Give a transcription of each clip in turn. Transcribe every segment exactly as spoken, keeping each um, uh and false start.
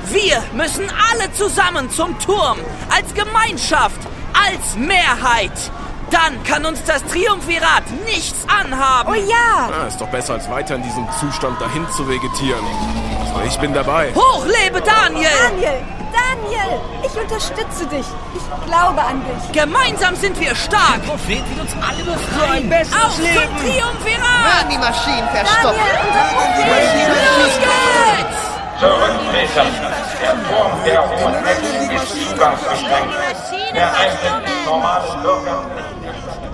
Wir müssen alle zusammen zum Turm, als Gemeinschaft, als Mehrheit. Dann kann uns das Triumvirat nichts anhaben. Oh ja! Ah, ist doch besser, als weiter in diesem Zustand dahin zu vegetieren. So, ich bin dabei. Hoch lebe Daniel! Daniel! Daniel! Ich unterstütze dich. Ich glaube an dich. Gemeinsam sind wir stark. Der Prophet will uns alle befreien. Auf zum Triumvirat! Werden die Maschinen verstopft. Daniel, unser Prophet! Los geht's! Zurücktreten! Der Turm der hohen Mächte ist zugangsbeschränkt. Der Eintritt des normalen Bürgers ist gestattet.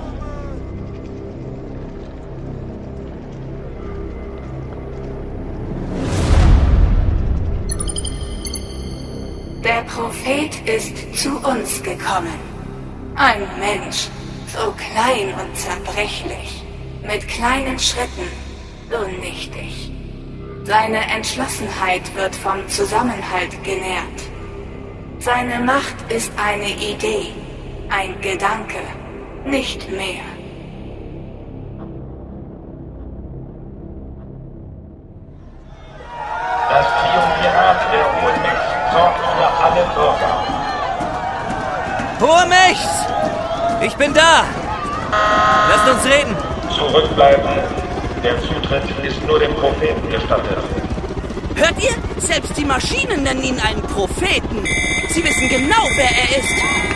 Der Prophet ist zu uns gekommen. Ein Mensch, so klein und zerbrechlich, mit kleinen Schritten, so nichtig. Seine Entschlossenheit wird vom Zusammenhalt genährt. Seine Macht ist eine Idee, ein Gedanke, nicht mehr. Das Triumvirat der hohen Mächte sorgt für alle Bürger. Hohe Mächt! Ich bin da! Lasst uns reden! Zurückbleiben. Der Zutritt ist nur dem Propheten gestattet. Hört ihr? Selbst die Maschinen nennen ihn einen Propheten. Sie wissen genau, wer er ist.